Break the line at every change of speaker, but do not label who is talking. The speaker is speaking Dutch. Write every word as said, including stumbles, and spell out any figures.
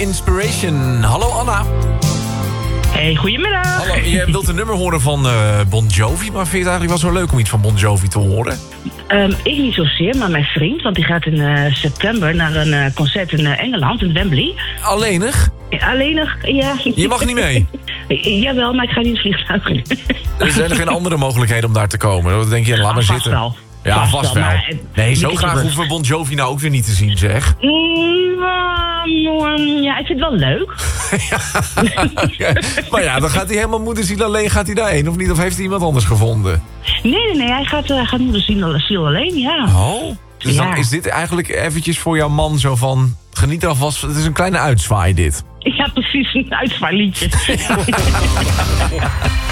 Inspiration. Hallo Anna.
Hey, goedemiddag.
Hallo, je wilt een nummer horen van uh, Bon Jovi, maar vind je het eigenlijk wel zo leuk om iets van Bon Jovi te horen?
Um, ik niet zozeer, maar mijn vriend, want die gaat in uh, september naar een uh, concert in uh, Engeland, in Wembley.
Alleenig?
Alleenig, ja.
Je mag niet mee?
Jawel, maar ik ga niet in het vliegtuig.
Er zijn er geen andere mogelijkheden om daar te komen? Dan denk je, laat maar
vast
zitten.
Wel.
Ja, vast,
vast
wel.
wel. Maar,
nee, zo
ik
graag
heb-
hoeven we Bon Jovi nou ook weer niet te zien, zeg.
Mm, uh, ja, ik vind het wel leuk.
Ja, maar ja, dan gaat hij helemaal moederziel alleen, gaat hij daarheen of niet? Of heeft hij iemand anders gevonden?
Nee, nee, nee, hij gaat, uh, gaat moeder zien, ziel alleen, ja.
Oh, dus dan
Ja.
is dit eigenlijk eventjes voor jouw man zo van... Geniet er alvast, het is een kleine uitzwaai dit.
Ja, precies, een uitvaartliedje.